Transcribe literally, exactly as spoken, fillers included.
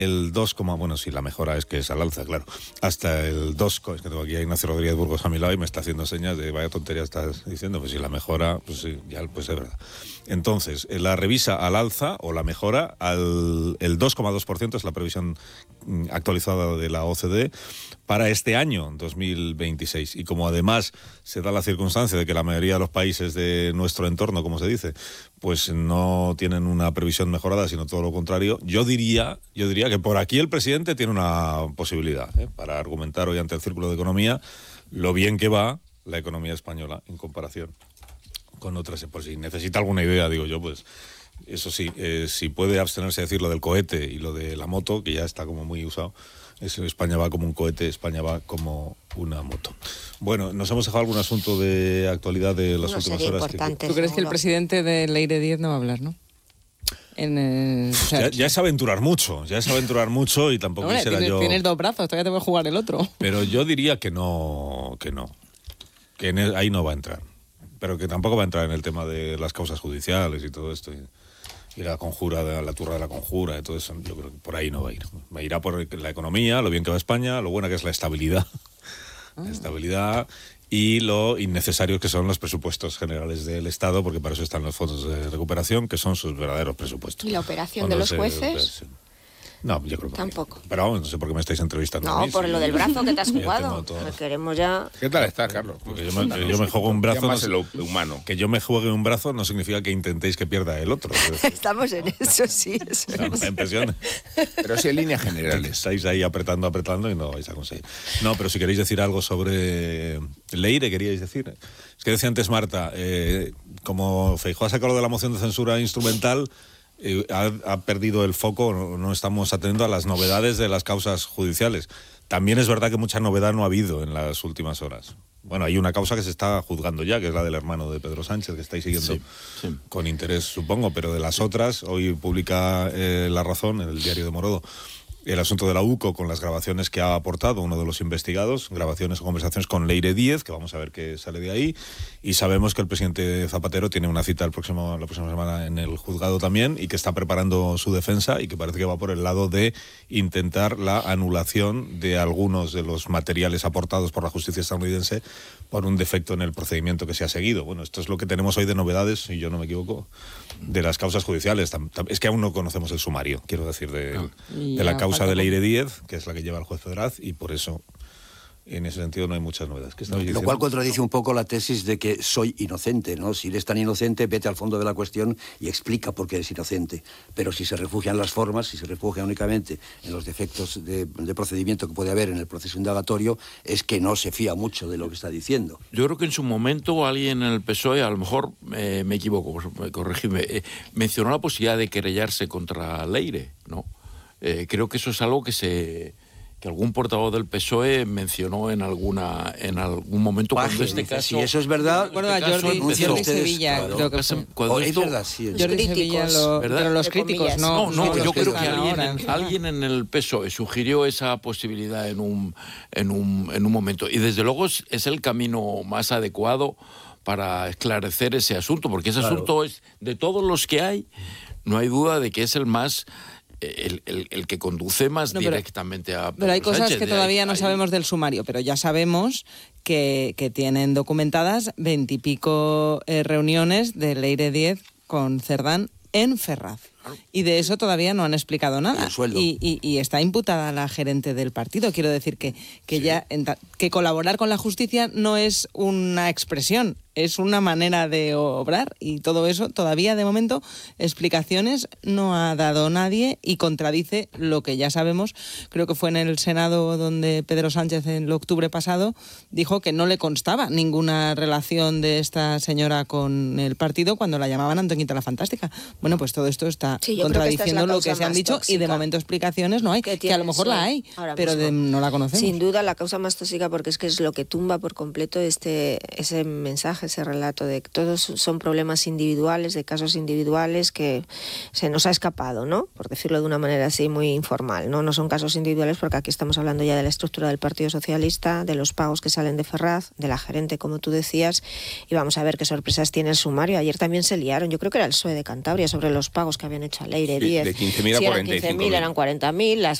el dos, bueno, sí, la mejora es que es al alza, claro, hasta el dos, es que tengo aquí a Ignacio Rodríguez Burgos a mi lado y me está haciendo señas de vaya tontería estás diciendo, pues si la mejora, pues sí, ya pues es verdad. Entonces, la revisa al alza o la mejora al el dos coma dos por ciento es la previsión actualizada de la O C D E para este año, dos mil veintiséis. Y como además se da la circunstancia de que la mayoría de los países de nuestro entorno, como se dice, pues no tienen una previsión mejorada, sino todo lo contrario, yo diría, yo diría que por aquí el presidente tiene una posibilidad, ¿eh? para argumentar hoy ante el Círculo de Economía lo bien que va la economía española en comparación con otras. Por si necesita alguna idea, digo yo, pues eso sí, eh, si puede abstenerse de decir lo del cohete y lo de la moto, que ya está como muy usado. Eso, España va como un cohete, España va como una moto. Bueno, nos hemos dejado algún asunto de actualidad de las no últimas horas. Que... ¿Tú crees que el presidente de Leire Díez no va a hablar, no? En el... pues ya, ya es aventurar mucho, ya es aventurar mucho y tampoco no, quisiera tienes, yo... Tienes dos brazos, todavía te voy a jugar el otro. Pero yo diría que no, que no, que en el, ahí no va a entrar. Pero que tampoco va a entrar en el tema de las causas judiciales y todo esto. Y, y la conjura, de, la turra de la conjura, y todo eso, yo creo que por ahí no va a ir. Va irá por la economía, lo bien que va España, lo buena que es la estabilidad. Ah. La estabilidad y lo innecesarios que son los presupuestos generales del Estado, porque para eso están los fondos de recuperación, que son sus verdaderos presupuestos. ¿Y la operación Cuando de los se, jueces? Pues, no, yo creo que tampoco. No. Pero vamos, no sé por qué me estáis entrevistando. No, a mí, por si lo del brazo que te has jugado. Todo... Queremos ya. ¿Qué tal estás, Carlos? Porque yo me, yo me juego un brazo. Más no, lo humano. Que yo me juegue un brazo no significa que intentéis que pierda el otro. Estamos en eso, sí. Eso no, es. Me impresiona. Pero sí en líneas generales. Estáis ahí apretando, apretando y no vais a conseguir. No, pero si queréis decir algo sobre Leire, queríais decir. Es que decía antes Marta, eh, como Feijóo ha sacado de la moción de censura instrumental. Eh, ha, ha perdido el foco, no, no estamos atendiendo a las novedades de las causas judiciales. También es verdad que mucha novedad no ha habido en las últimas horas. Bueno, hay una causa que se está juzgando ya, que es la del hermano de Pedro Sánchez, que estáis siguiendo sí, sí. con interés, supongo, pero de las otras, hoy publica eh, La Razón, en el diario de Morodo, el asunto de la U C O con las grabaciones que ha aportado uno de los investigados, grabaciones o conversaciones con Leire Díez, que vamos a ver qué sale de ahí, y sabemos que el presidente Zapatero tiene una cita el próximo, la próxima semana en el juzgado también, y que está preparando su defensa y que parece que va por el lado de intentar la anulación de algunos de los materiales aportados por la justicia estadounidense por un defecto en el procedimiento que se ha seguido. Bueno, esto es lo que tenemos hoy de novedades, si yo no me equivoco, de las causas judiciales. Es que aún no conocemos el sumario, quiero decir, de, de la causa de Leire Díez, que es la que lleva el juez Fedraz, y por eso en ese sentido no hay muchas novedades. ¿Qué estabais diciendo? Lo cual contradice un poco la tesis de que soy inocente, ¿no? Si eres tan inocente, vete al fondo de la cuestión y explica por qué eres inocente. Pero si se refugia en las formas, si se refugia únicamente en los defectos de, de procedimiento que puede haber en el proceso indagatorio, es que no se fía mucho de lo que está diciendo. Yo creo que en su momento alguien en el P S O E, a lo mejor eh, me equivoco, corregidme, eh, mencionó la posibilidad de querellarse contra Leire, ¿no? Eh, creo que eso es algo que se que algún portavoz del P S O E mencionó en alguna en algún momento Paje, cuando este dice, caso... Si eso es verdad... Recuerdo este a Jordi, Jordi ustedes, Sevilla, claro, creo que fue. Cuando es esto, verdad, sí. Es Jordi críticos, Sevilla, lo, pero los críticos, no. No, no, no yo creo que alguien, alguien, alguien en el P S O E sugirió esa posibilidad en un, en un, en un momento. Y desde luego es, es el camino más adecuado para esclarecer ese asunto, porque ese claro. asunto es, de todos los que hay, no hay duda de que es el más... El, el, el que conduce más no, pero, directamente a... Pero hay cosas Sánchez, que todavía ahí, no ahí. sabemos del sumario, pero ya sabemos que, que tienen documentadas veintipico eh, reuniones de Leire Díez con Cerdán en Ferraz. Y de eso todavía no han explicado nada. Y, y, y está imputada la gerente del partido. Quiero decir que, que sí. ya que colaborar con la justicia no es una expresión, es una manera de obrar, y todo eso todavía de momento explicaciones no ha dado nadie y contradice lo que ya sabemos. Creo que fue en el Senado donde Pedro Sánchez en el octubre pasado dijo que no le constaba ninguna relación de esta señora con el partido cuando la llamaban Antoñita la Fantástica. Bueno, pues todo esto está sí, contradiciendo que lo que se han dicho tóxica. Y de momento explicaciones no hay, que, que a lo mejor la hay, pero de, no la conocemos. Sin duda la causa más tóxica, porque es que es lo que tumba por completo este ese mensaje mensaje, ese relato de que todos son problemas individuales, de casos individuales que se nos ha escapado, ¿no? Por decirlo de una manera así muy informal, ¿no? No son casos individuales porque aquí estamos hablando ya de la estructura del Partido Socialista, de los pagos que salen de Ferraz, de la gerente, como tú decías, y vamos a ver qué sorpresas tiene el sumario. Ayer también se liaron, yo creo que era el P S O E de Cantabria, sobre los pagos que habían hecho a Leire Sí, Díez. de quince mil a si eran cuarenta y cinco quince mil, mil. eran cuarenta mil, las